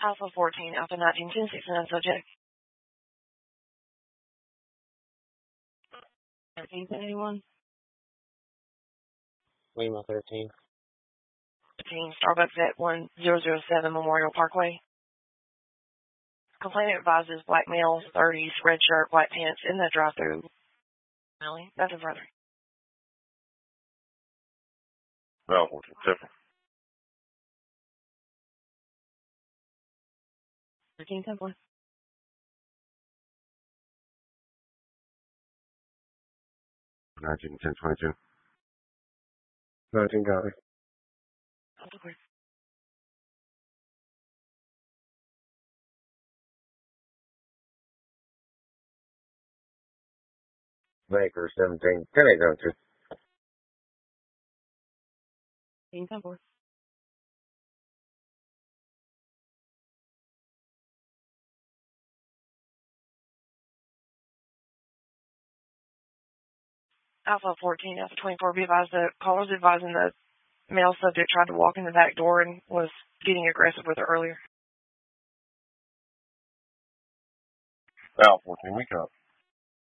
Alpha 14, Alpha 19, 1069 subject. 1371. Lima 13. 13, Starbucks at 1007 Memorial Parkway. Complainant advises black male, 30s, red shirt, white pants in the drive-thru. Really? That's a brother. No, 14, 7. 13, 10, 1. 19, 10, 22. 19 copy. Baker 17, 10, 8, 0, 2. 13, 10, 4. Alpha 14, Alpha 24, be advised the caller's advising the male subject tried to walk in the back door and was getting aggressive with her earlier. Alpha 14, we copy.